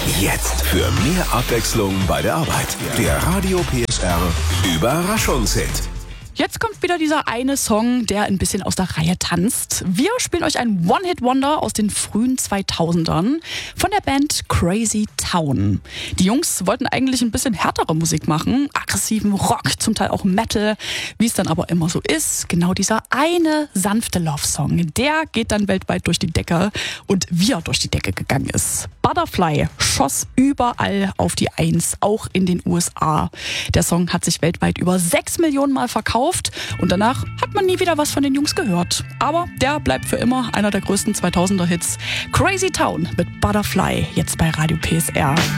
Jetzt für mehr Abwechslung bei der Arbeit. Der Radio PSR Überraschungshit. Jetzt kommt wieder dieser eine Song, der ein bisschen aus der Reihe tanzt. Wir spielen euch ein One-Hit-Wonder aus den frühen 2000ern von der Band Crazy Town. Die Jungs wollten eigentlich ein bisschen härtere Musik machen, aggressiven Rock, zum Teil auch Metal. Wie es dann aber immer so ist, genau dieser eine sanfte Love-Song, der geht dann weltweit durch die Decke und wie er durch die Decke gegangen ist. Butterfly schoss überall auf die Eins, auch in den USA. Der Song hat sich weltweit über 6 Millionen Mal verkauft und danach hat man nie wieder was von den Jungs gehört. Aber der bleibt für immer einer der größten 2000er-Hits. Crazy Town mit Butterfly, jetzt bei Radio PSR.